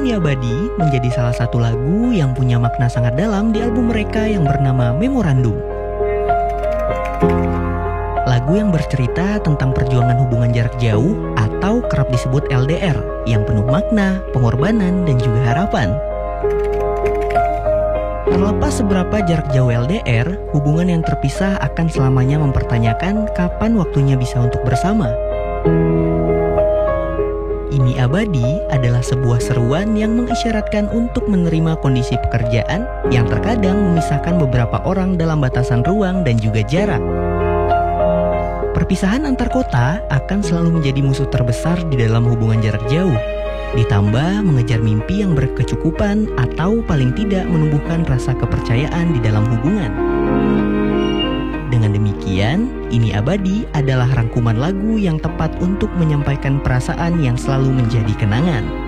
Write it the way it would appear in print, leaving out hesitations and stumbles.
Ini Abadi menjadi salah satu lagu yang punya makna sangat dalam di album mereka yang bernama Memorandum. Lagu yang bercerita tentang perjuangan hubungan jarak jauh atau kerap disebut LDR yang penuh makna, pengorbanan, dan juga harapan. Terlepas seberapa jarak jauh LDR, hubungan yang terpisah akan selamanya mempertanyakan kapan waktunya bisa untuk bersama. Ini Abadi adalah sebuah seruan yang mengisyaratkan untuk menerima kondisi pekerjaan yang terkadang memisahkan beberapa orang dalam batasan ruang dan juga jarak. Perpisahan antar kota akan selalu menjadi musuh terbesar di dalam hubungan jarak jauh. Ditambah mengejar mimpi yang berkecukupan atau paling tidak menumbuhkan rasa kepercayaan di dalam hubungan. Dengan demikian, Ini Abadi adalah rangkuman lagu yang tepat untuk menyampaikan perasaan yang selalu menjadi kenangan.